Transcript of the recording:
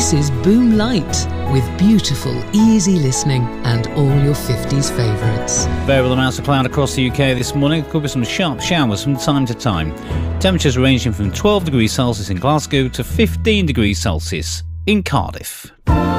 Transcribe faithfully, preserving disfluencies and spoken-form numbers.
This is Boom Light, with beautiful, easy listening and all your fifties favourites. Variable amounts of cloud across the U K this morning. Could be some sharp showers from time to time. Temperatures ranging from twelve degrees Celsius in Glasgow to fifteen degrees Celsius in Cardiff.